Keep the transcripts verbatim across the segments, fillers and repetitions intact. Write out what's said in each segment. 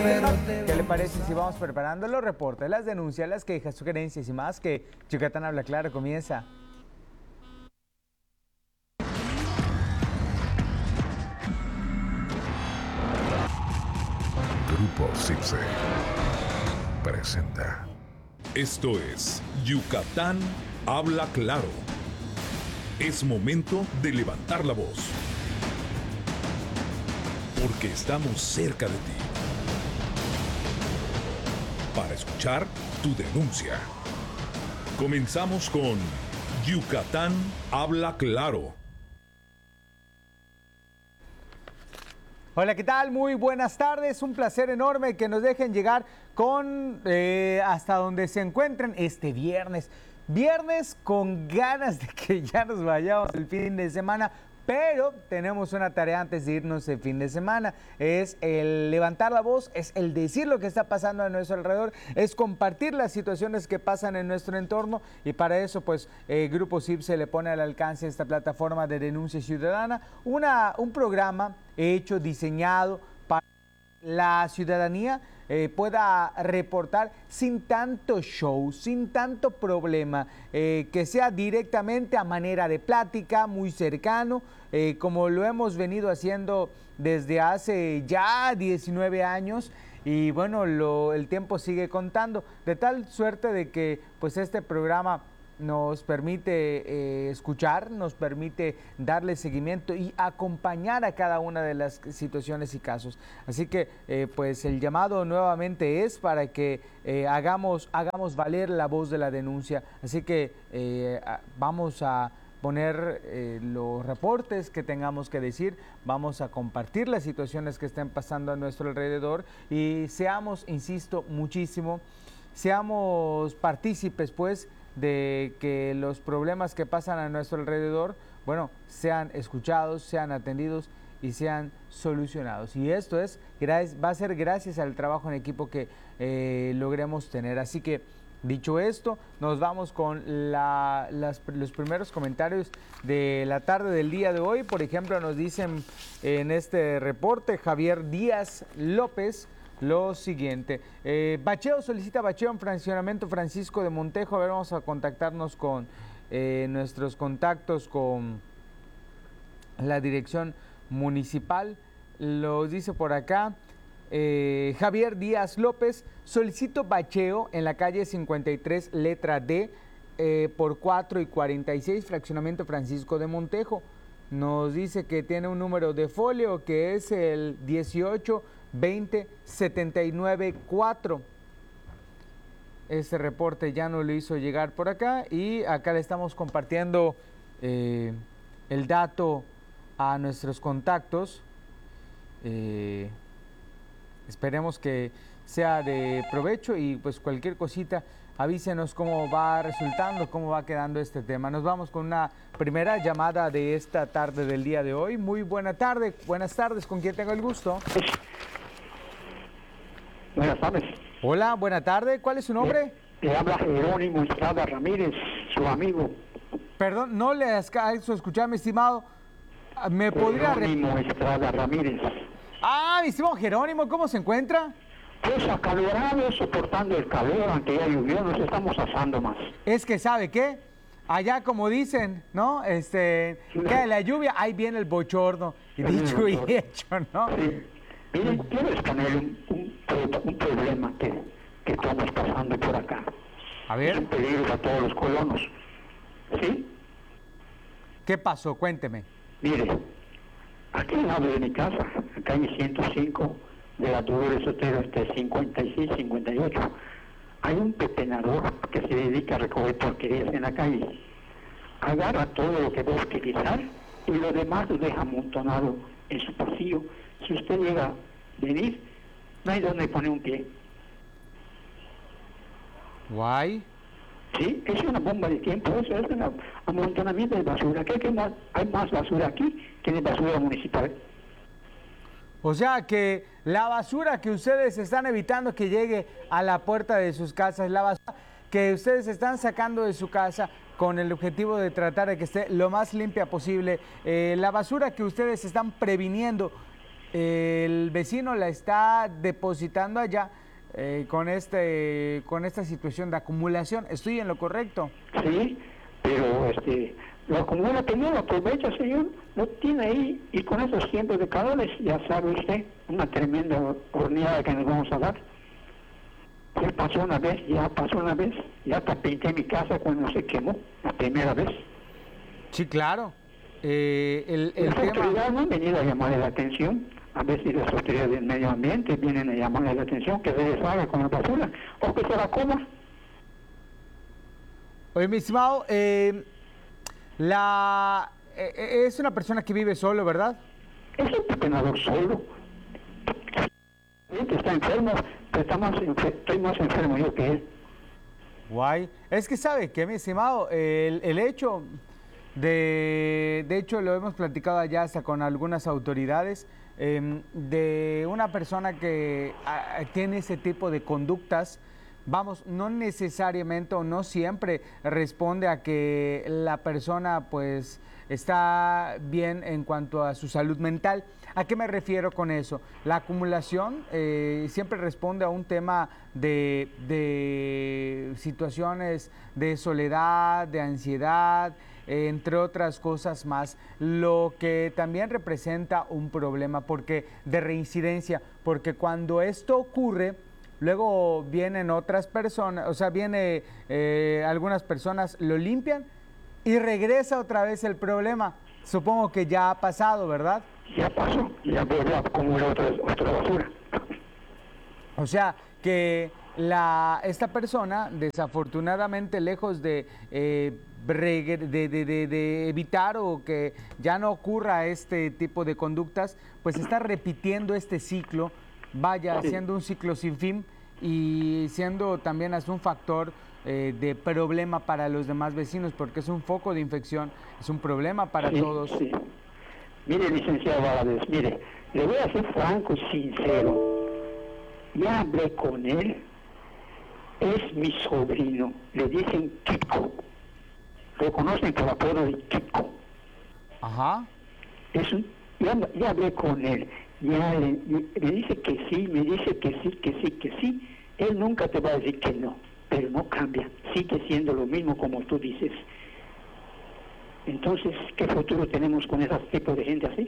¿Qué le parece si vamos preparando los reportes, las denuncias, las quejas, sugerencias y más? Que Yucatán Habla Claro comienza. Grupo Cipse presenta. Esto es Yucatán Habla Claro. Es momento de levantar la voz, porque estamos cerca de ti, para escuchar tu denuncia. Comenzamos con Yucatán Habla Claro. Hola, ¿qué tal? Muy buenas tardes. Un placer enorme que nos dejen llegar con eh, hasta donde se encuentren este viernes. Viernes con ganas de que ya nos vayamos el fin de semana, pero tenemos una tarea antes de irnos el fin de semana. Es el levantar la voz, es el decir lo que está pasando a nuestro alrededor, es compartir las situaciones que pasan en nuestro entorno, y para eso pues eh, Grupo Cipse le pone al alcance esta plataforma de denuncia ciudadana, una, un programa hecho, diseñado para la ciudadanía eh, pueda reportar sin tanto show, sin tanto problema, eh, que sea directamente a manera de plática, muy cercano, eh, como lo hemos venido haciendo desde hace ya diecinueve años. Y bueno, lo, el tiempo sigue contando, de tal suerte de que pues este programa nos permite eh, escuchar, nos permite darle seguimiento y acompañar a cada una de las situaciones y casos. Así que eh, pues el llamado nuevamente es para que eh, hagamos, hagamos valer la voz de la denuncia. Así que eh, vamos a poner eh, los reportes que tengamos que decir, vamos a compartir las situaciones que estén pasando a nuestro alrededor y seamos, insisto, muchísimo, seamos partícipes pues de que los problemas que pasan a nuestro alrededor, bueno, sean escuchados, sean atendidos y sean solucionados. Y esto es, va a ser gracias al trabajo en equipo que eh, logremos tener. Así que, dicho esto, nos vamos con la, las, los primeros comentarios de la tarde del día de hoy. Por ejemplo, nos dicen en este reporte Javier Díaz López lo siguiente: eh, bacheo, solicita bacheo en fraccionamiento Francisco de Montejo. A ver, vamos a contactarnos con eh, nuestros contactos con la dirección municipal. Lo dice por acá eh, Javier Díaz López: solicito bacheo en la calle cincuenta y tres, letra D, eh, por cuatro y cuarenta y seis, fraccionamiento Francisco de Montejo. Nos dice que tiene un número de folio que es el dieciocho veinte setenta y nueve cuatro. Este reporte ya nos lo hizo llegar por acá y acá le estamos compartiendo eh, el dato a nuestros contactos. Eh, esperemos que sea de provecho y pues cualquier cosita avísenos cómo va resultando, cómo va quedando este tema. Nos vamos con una primera llamada de esta tarde del día de hoy. Muy buena tarde, buenas tardes, ¿con quién tengo el gusto? Buenas tardes. Hola, buena tarde, ¿cuál es su nombre? Le, le habla Jerónimo Estrada Ramírez, su amigo. Perdón, no le alcanzo a escuchar, mi estimado. ¿Me podría... Jerónimo Estrada Ramírez. Ah, mi estimado Jerónimo, ¿cómo se encuentra? Pues acalorado, soportando el calor, aunque ya llovió, nos estamos asando más. Es que, ¿sabe qué? Allá, como dicen, ¿no? Este, sí. Cae la lluvia, ahí viene el bochorno. Y sí, dicho y hecho, ¿no? Sí. Miren, quiero exponer un, un, un problema que, que estamos pasando por acá. A ver. Es un peligro para todos los colonos. ¿Sí? ¿Qué pasó? Cuénteme. Mire, aquí al lado de mi casa, en calle ciento cinco de la Dolores Otero, este cincuenta y seis cincuenta y ocho, hay un pepenador que se dedica a recoger porquerías en la calle. Agarra todo lo que va a utilizar y lo demás lo deja amontonado en su pasillo. Si usted llega a venir, no hay donde poner un pie. Guay. Sí, es una bomba de tiempo, eso es un amontonamiento de basura. ¿Qué, qué más? Hay más basura aquí que de basura municipal. O sea que la basura que ustedes están evitando que llegue a la puerta de sus casas, la basura que ustedes están sacando de su casa con el objetivo de tratar de que esté lo más limpia posible, eh, la basura que ustedes están previniendo, el vecino la está depositando allá eh, con, este, con esta situación de acumulación. ¿Estoy en lo correcto? Sí, pero este, lo acumula primero, lo aprovecha, señor, lo tiene ahí, y con esos cientos de calores, ya sabe usted, una tremenda horneada que nos vamos a dar. Ya pasó una vez, ya pasó una vez, ya hasta pinté mi casa cuando se quemó, la primera vez. Sí, claro. Eh, el, el las tema... autoridades no han venido a llamarle la atención, a ver si las autoridades del medio ambiente vienen a llamarle la atención, que se deshaga con la basura, o que se la coma. Oye, mi estimado, eh, la, eh, es una persona que vive solo, ¿verdad? Es un pepenador solo. Está enfermo, pero está más enfer estoy más enfermo yo que él. Guay. Es que sabe que, mi estimado, el, el hecho de, de hecho lo hemos platicado allá hasta con algunas autoridades, eh, de una persona que a, tiene ese tipo de conductas, vamos, no necesariamente o no siempre responde a que la persona pues está bien en cuanto a su salud mental. ¿A qué me refiero con eso? La acumulación eh, siempre responde a un tema de, de situaciones de soledad, de ansiedad, eh, entre otras cosas más, lo que también representa un problema porque de reincidencia, porque cuando esto ocurre, luego vienen otras personas, o sea, viene eh, algunas personas, lo limpian y regresa otra vez el problema. Supongo que ya ha pasado, ¿verdad? Ya pasó, ya vuelve a acumular otra, otra basura. O sea, que la, esta persona, desafortunadamente, lejos de, eh, de, de, de, de evitar o que ya no ocurra este tipo de conductas, pues está repitiendo este ciclo, vaya, sí, siendo un ciclo sin fin y siendo también hasta un factor eh, de problema para los demás vecinos, porque es un foco de infección, es un problema para sí, todos. Sí. Mire, licenciado Valadez, mire, le voy a ser franco y sincero. Ya hablé con él, es mi sobrino, le dicen Kiko, lo conocen por el apodo de Kiko. Ajá. Es un, ya, ya hablé con él, ya le, le dice que sí, me dice que sí, que sí, que sí. Él nunca te va a decir que no, pero no cambia, sigue siendo lo mismo como tú dices. Entonces, ¿qué futuro tenemos con ese tipo de gente así?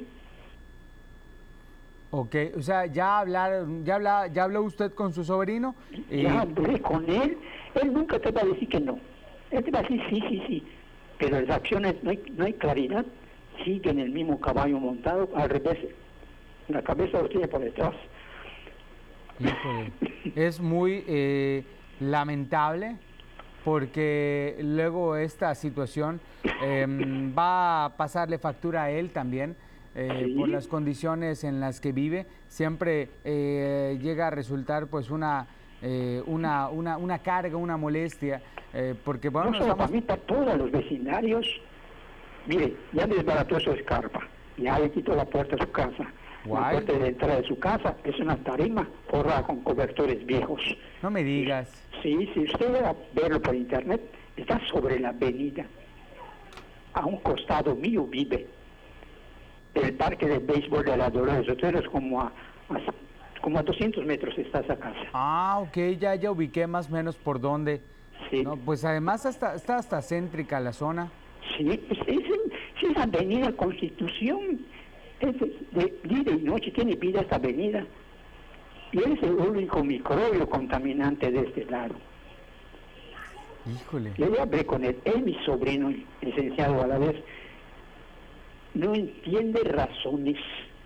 Ok, o sea, ya hablaron, ya habla, ya habló usted con su sobrino. Y... Ya hablé con él, él nunca te va a decir que no. Él te va a decir sí, sí, sí, pero las acciones no hay, no hay claridad, sigue en el mismo caballo montado, al revés, la cabeza lo tiene por detrás. Híjole, es muy eh, lamentable, porque luego esta situación eh, va a pasarle factura a él también, eh, ¿sí? Por las condiciones en las que vive. Siempre eh, llega a resultar pues una, eh, una, una, una carga, una molestia, eh, porque bueno... No solo estamos... para mí, para todos los vecindarios. Mire, ya desbarató su escarpa, ya le quitó la puerta a su casa. Guay. La puerta de entrada de su casa es una tarima forrada con cobertores viejos. No me digas. Sí, si usted va a verlo por internet, está sobre la avenida. A un costado mío vive. El parque de béisbol de la Dolores Otero es como a, a, como a doscientos metros está esa casa. Ah, ok, ya, ya ubiqué más o menos por dónde. Sí. No, pues además hasta, está hasta céntrica la zona. Sí, pues es, es, es avenida Constitución. Es de día y noche tiene vida esta avenida. Y él es el único microbio contaminante de este lado. Híjole. Yo ya hablé con él, él mi sobrino, licenciado a la vez, no entiende razones.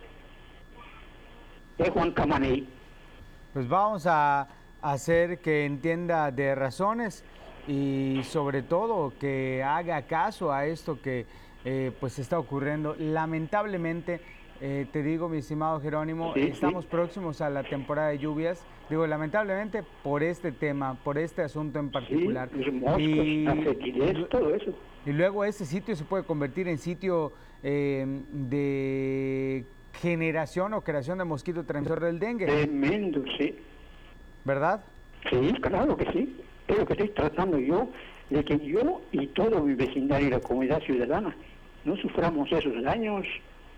Es Juan Camaney. Pues vamos a hacer que entienda de razones y sobre todo que haga caso a esto que eh, pues está ocurriendo. Lamentablemente, eh, te digo, mi estimado Jerónimo, sí, estamos sí. próximos a la temporada de lluvias. Digo, lamentablemente por este tema, por este asunto en particular. Sí, los moscos, y, la sequidez, todo eso. Y luego ese sitio se puede convertir en sitio eh, de generación o creación de mosquito transmisor del dengue. Tremendo, sí. ¿Verdad? Sí, claro que sí. Es lo que estoy tratando yo, de que yo y todo mi vecindario y la comunidad ciudadana no suframos esos daños.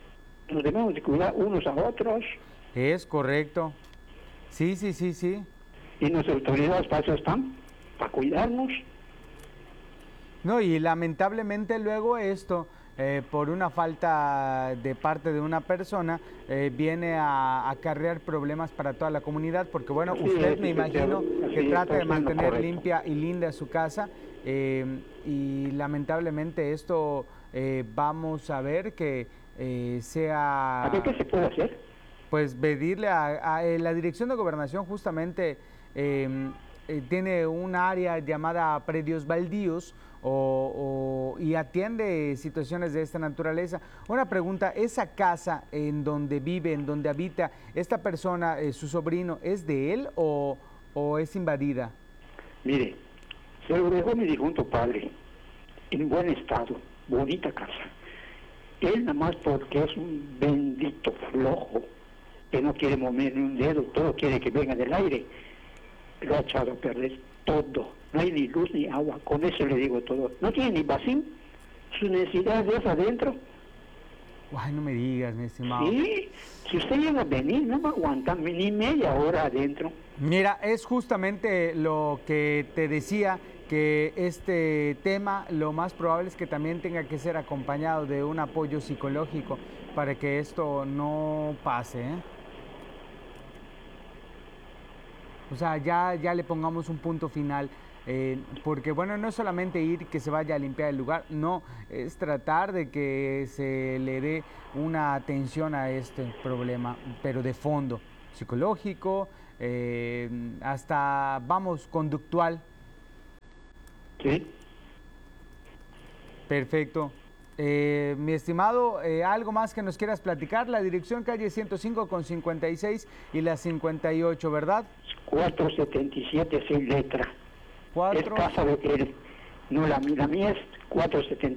nos debemos de cuidar unos a otros. Es correcto. Sí, sí, sí, sí. Y nuestras autoridades para eso están, para cuidarnos. No, y lamentablemente luego esto, eh, por una falta de parte de una persona, eh, viene a acarrear problemas para toda la comunidad, porque bueno, Sí, usted sí, me sí, imagino sí, que sí, trata de está siendo mantener correcto. limpia y linda su casa, eh, y lamentablemente esto eh, vamos a ver que eh, sea... A ver qué se puede hacer. Pues pedirle a, a, eh, la Dirección de Gobernación justamente eh, eh, tiene un área llamada predios baldíos o, o, y atiende situaciones de esta naturaleza. Una pregunta, ¿esa casa en donde vive, en donde habita esta persona, eh, su sobrino, es de él o, o es invadida? Mire, se lo dejó mi difunto padre, en buen estado, bonita casa. Él nada más porque es un bendito flojo, que no quiere mover ni un dedo, todo quiere que venga del aire, lo ha echado a perder todo. No hay ni luz ni agua, con eso le digo todo. No tiene ni vacín, sus necesidades es adentro. Ay, no me digas, mi estimado. Sí, si usted llega a venir, no me aguanta ni media hora adentro. Mira, es justamente lo que te decía, que este tema lo más probable es que también tenga que ser acompañado de un apoyo psicológico para que esto no pase, ¿eh? O sea, ya, ya le pongamos un punto final, eh, porque bueno, no es solamente ir que se vaya a limpiar el lugar, no, es tratar de que se le dé una atención a este problema, pero de fondo, psicológico, eh, hasta, vamos, conductual. Sí. Perfecto. Eh, mi estimado, eh, ¿algo más que nos quieras platicar? La dirección calle ciento cinco con cincuenta y seis y la cincuenta y ocho, ¿verdad? cuatrocientos setenta y siete, seis letras. Cuatro... Es casa de él. No, la, la mía es cuatrocientos setenta.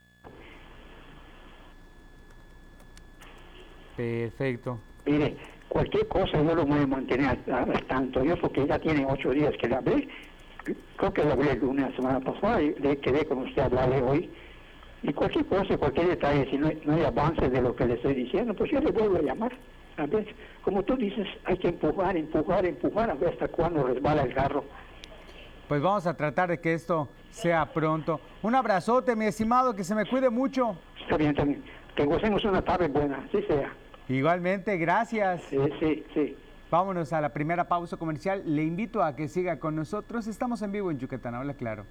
Perfecto. Mire, cualquier cosa yo lo voy a mantener al, al tanto. Yo porque ya tiene ocho días que le hablé. Creo que le hablé el lunes la semana pasada y le quedé con usted a hablarle hoy. Y cualquier cosa, cualquier detalle, si no hay, no hay avance de lo que le estoy diciendo, pues yo le vuelvo a llamar. A ver, como tú dices, hay que empujar, empujar, empujar, a ver hasta cuándo resbala el carro. Pues vamos a tratar de que esto sea pronto. Un abrazote, mi estimado, que se me cuide mucho. Está bien, también. Que gocemos una tarde buena, así sea. Igualmente, gracias. Sí, sí, sí. Vámonos a la primera pausa comercial. Le invito a que siga con nosotros. Estamos en vivo en Yucatán, habla claro.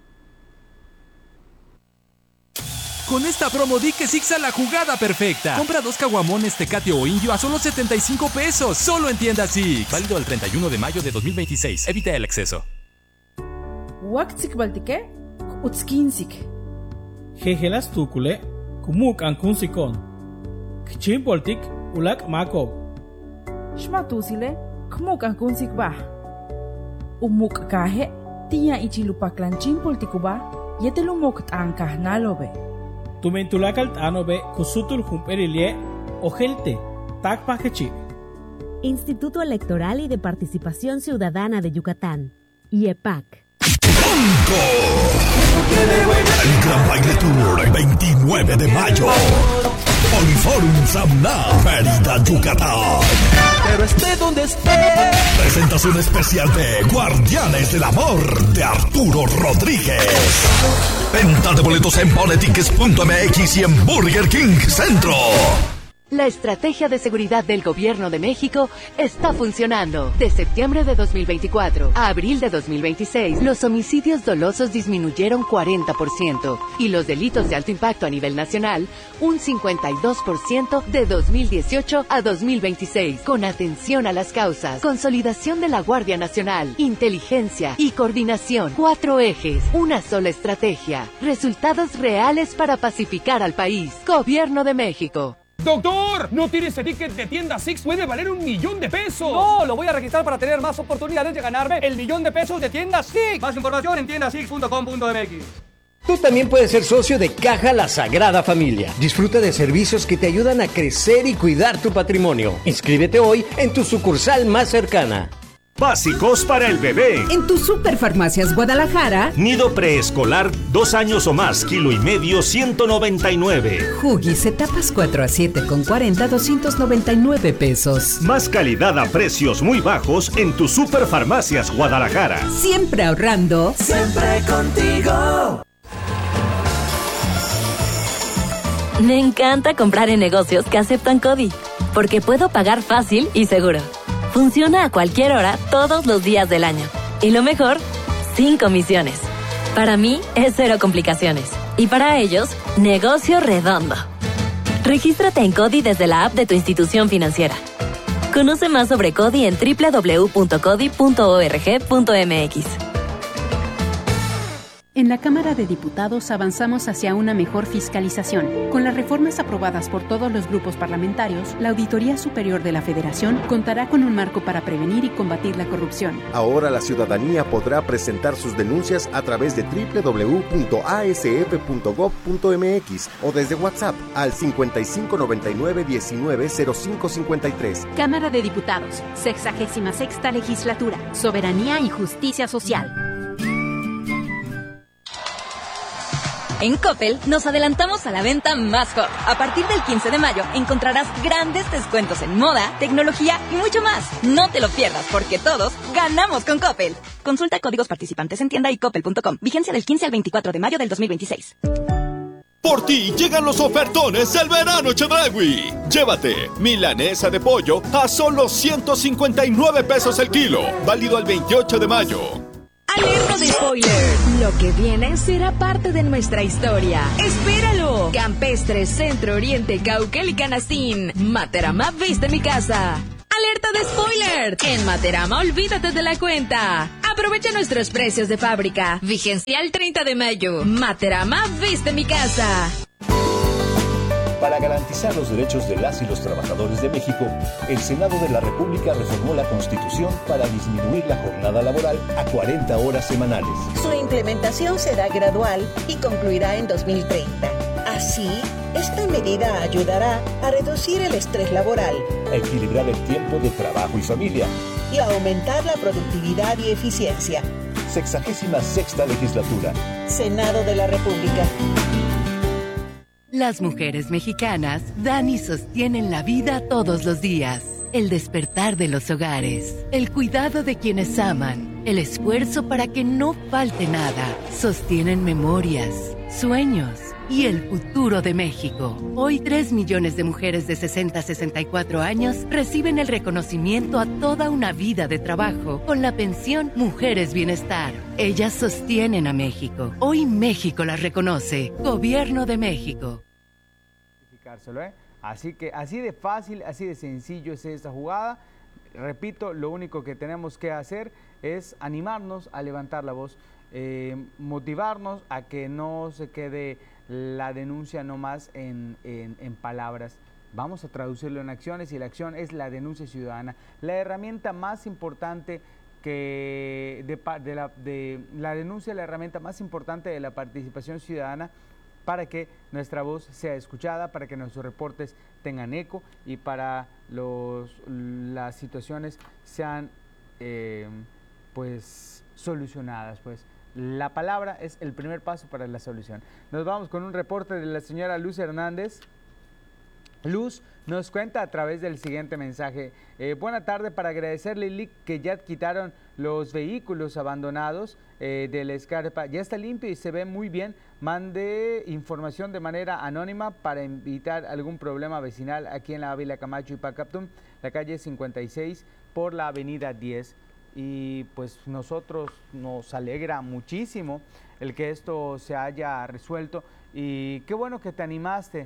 Con esta promo di que Sixa la jugada perfecta. Compra dos caguamones Tecate o Indio a solo setenta y cinco pesos. Solo en tiendas Six. Válido el treinta y uno de mayo de dos mil veintiséis. Evita el exceso. Waktsik baltike, utskinsik. Jejelas tukule, kumuk ankunsikon. Kchim poltik, ulak makob. Shmatusile, kmuk ankunsik bah. Umuk kahe, tia ichilupak lanchin poltikuba, yetelumok tankah nalobe. Tumentulakal tanobe, kusutul jumperilie, ojelte, takpakechi. Instituto Electoral y de Participación Ciudadana de Yucatán, I E P A C. El Gran Baile Tour, veintinueve de mayo. Poliforum Samna, Mérida, Yucatán. Pero esté donde esté. Presentación especial de Guardianes del Amor de Arturo Rodríguez. Venta de boletos en boletickets punto m x y en Burger King Centro. La estrategia de seguridad del Gobierno de México está funcionando. De septiembre de dos mil veinticuatro a abril de dos mil veintiséis, los homicidios dolosos disminuyeron cuarenta por ciento y los delitos de alto impacto a nivel nacional un cincuenta y dos por ciento de dos mil dieciocho a dos mil veintiséis. Con atención a las causas, consolidación de la Guardia Nacional, inteligencia y coordinación. Cuatro ejes, una sola estrategia. Resultados reales para pacificar al país. Gobierno de México. ¡Doctor! No tires ese ticket de tienda Six, puede valer un millón de pesos. No, lo voy a registrar para tener más oportunidades de ganarme el millón de pesos de tienda Six. Más información en tienda six punto com punto m x. Tú también puedes ser socio de Caja La Sagrada Familia. Disfruta de servicios que te ayudan a crecer y cuidar tu patrimonio. Inscríbete hoy en tu sucursal más cercana. Básicos para el bebé. En tu Superfarmacias Guadalajara. Nido preescolar, dos años o más, kilo y medio, ciento noventa y nueve. Huggies etapas cuatro a siete con cuarenta, doscientos noventa y nueve pesos. Más calidad a precios muy bajos en tu Superfarmacias Guadalajara. Siempre ahorrando. Siempre contigo. Me encanta comprar en negocios que aceptan CODI, porque puedo pagar fácil y seguro. Funciona a cualquier hora, todos los días del año. Y lo mejor, sin comisiones. Para mí, es cero complicaciones. Y para ellos, negocio redondo. Regístrate en CODI desde la app de tu institución financiera. Conoce más sobre CODI en doble u doble u doble u punto codi punto org punto m x. En la Cámara de Diputados avanzamos hacia una mejor fiscalización. Con las reformas aprobadas por todos los grupos parlamentarios, la Auditoría Superior de la Federación contará con un marco para prevenir y combatir la corrupción. Ahora la ciudadanía podrá presentar sus denuncias a través de doble u doble u doble u punto a s f punto gob punto m x o desde WhatsApp al cincuenta y cinco noventa y nueve diecinueve cero cinco cincuenta y tres. Cámara de Diputados, sexagésima sexta Legislatura, Soberanía y Justicia Social. En Coppel nos adelantamos a la venta más hot. A partir del quince de mayo encontrarás grandes descuentos en moda, tecnología y mucho más. No te lo pierdas porque todos ganamos con Coppel. Consulta códigos participantes en tienda y coppel punto com. Vigencia del quince al veinticuatro de mayo del dos mil veintiséis. Por ti llegan los ofertones del verano Chedraui. Llévate milanesa de pollo a solo ciento cincuenta y nueve pesos el kilo. Válido al veintiocho de mayo. ¡Alerta de spoiler! Lo que viene será parte de nuestra historia. ¡Espéralo! Campestre, Centro, Oriente, Cauquel y Canastín. Materama viste mi casa. ¡Alerta de spoiler! En Materama olvídate de la cuenta. Aprovecha nuestros precios de fábrica. Vigencia el treinta de mayo. Materama viste mi casa. Para garantizar los derechos de las y los trabajadores de México, el Senado de la República reformó la Constitución para disminuir la jornada laboral a cuarenta horas semanales. Su implementación será gradual y concluirá en dos mil treinta. Así, esta medida ayudará a reducir el estrés laboral, a equilibrar el tiempo de trabajo y familia y a aumentar la productividad y eficiencia. Sexagésima sexta Legislatura. Senado de la República. Las mujeres mexicanas dan y sostienen la vida todos los días. El despertar de los hogares, el cuidado de quienes aman, el esfuerzo para que no falte nada. Sostienen memorias, sueños y el futuro de México. Hoy tres millones de mujeres de sesenta a sesenta y cuatro años reciben el reconocimiento a toda una vida de trabajo con la pensión Mujeres Bienestar. Ellas sostienen a México. Hoy México las reconoce. Gobierno de México. ¿eh? Así que así de fácil, así de sencillo es esta jugada. Repito, lo único que tenemos que hacer es animarnos a levantar la voz, eh, motivarnos a que no se quede la denuncia nomás en, en, en palabras. Vamos a traducirlo en acciones y la acción es la denuncia ciudadana. La herramienta más importante que de, de, la, de la denuncia, la herramienta más importante de la participación ciudadana para que nuestra voz sea escuchada, para que nuestros reportes tengan eco y para los, las situaciones sean eh, pues solucionadas. Pues la palabra es el primer paso para la solución. Nos vamos con un reporte de la señora Luz Hernández. Luz nos cuenta a través del siguiente mensaje. Eh, buena tarde, para agradecerle, Lic, que ya quitaron los vehículos abandonados eh, de la Escarpa. Ya está limpio y se ve muy bien. Mande información de manera anónima para evitar algún problema vecinal aquí en la Ávila Camacho y Pacaptum, la calle cincuenta y seis por la avenida diez. Y pues nosotros nos alegra muchísimo el que esto se haya resuelto y qué bueno que te animaste.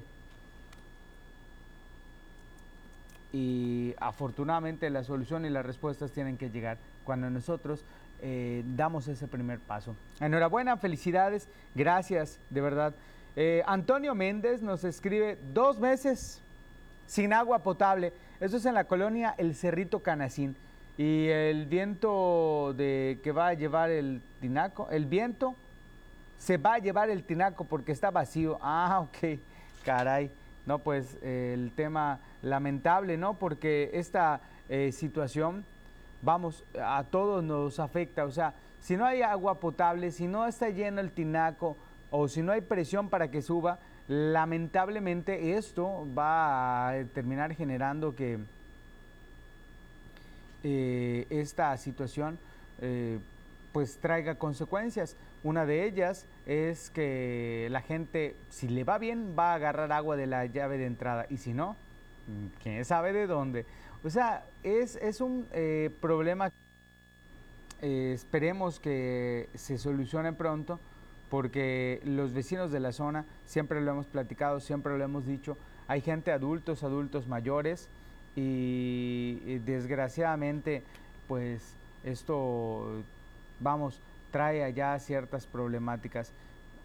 Y afortunadamente la solución y las respuestas tienen que llegar cuando nosotros eh, damos ese primer paso. Enhorabuena, felicidades, gracias, de verdad. Eh, Antonio Méndez nos escribe: dos meses sin agua potable. Eso es en la colonia El Cerrito Canacín. Y el viento de que va a llevar el tinaco, el viento se va a llevar el tinaco porque está vacío. Ah, ok, caray. No, pues eh, el tema lamentable, ¿no? Porque esta eh, situación vamos, a todos nos afecta. O sea, si no hay agua potable, si no está lleno el tinaco o si no hay presión para que suba, lamentablemente esto va a terminar generando que eh, esta situación eh, pues traiga consecuencias. Una de ellas es que la gente, si le va bien, va a agarrar agua de la llave de entrada y si no, quién sabe de dónde. O sea, es, es un eh, problema. Eh, esperemos que se solucione pronto, porque los vecinos de la zona, siempre lo hemos platicado, siempre lo hemos dicho, hay gente, adultos, adultos mayores, y, y desgraciadamente, pues esto, vamos, trae allá ciertas problemáticas,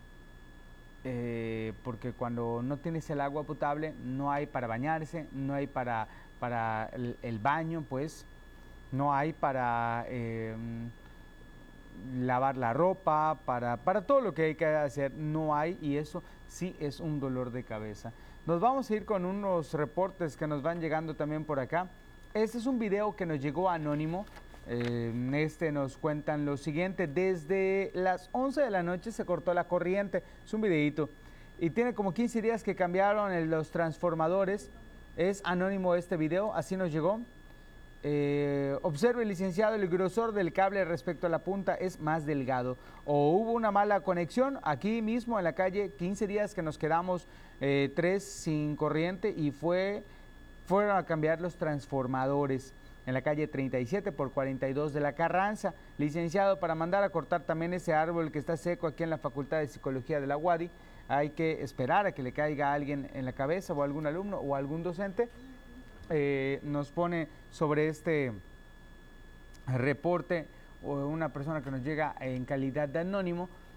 eh, porque cuando no tienes el agua potable, no hay para bañarse, no hay para, para el, el baño, pues, no hay para eh, lavar la ropa, para, para todo lo que hay que hacer, no hay, y eso sí es un dolor de cabeza. Nos vamos a ir con unos reportes que nos van llegando también por acá. Este es un video que nos llegó anónimo. En este nos cuentan lo siguiente: desde las once de la noche se cortó la corriente. Es un videito y tiene como quince días que cambiaron en los transformadores. Es anónimo este video, así nos llegó. Eh, observe, licenciado, el grosor del cable respecto a la punta es más delgado, o hubo una mala conexión aquí mismo en la calle. Quince días que nos quedamos eh, tres sin corriente y fue fueron a cambiar los transformadores en la calle treinta y siete por cuarenta y dos de la Carranza. Licenciado, para mandar a cortar también ese árbol que está seco aquí en la Facultad de Psicología de la U A D I, hay que esperar a que le caiga a alguien en la cabeza, o algún alumno o algún docente. Eh, nos pone sobre este reporte o una persona que nos llega en calidad de anónimo.